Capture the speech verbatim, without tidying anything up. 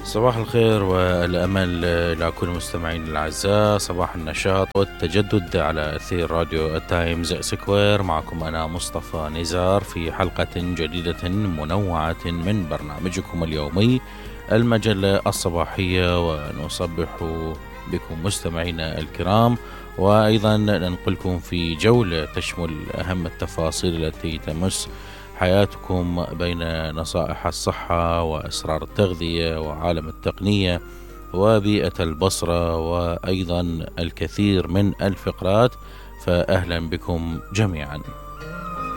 صباح الخير والأمل إلى كل مستمعين الأعزاء. صباح النشاط والتجدد على أثير راديو التايمز سكوير. معكم أنا مصطفى نزار في حلقة جديدة منوعة من برنامجكم اليومي المجلة الصباحية، ونصبح بكم مستمعينا الكرام، وأيضا ننقلكم في جولة تشمل أهم التفاصيل التي تمس حياتكم بين نصائح الصحة وأسرار التغذية وعالم التقنية وبيئة البصرة، وأيضا الكثير من الفقرات. فأهلا بكم جميعا.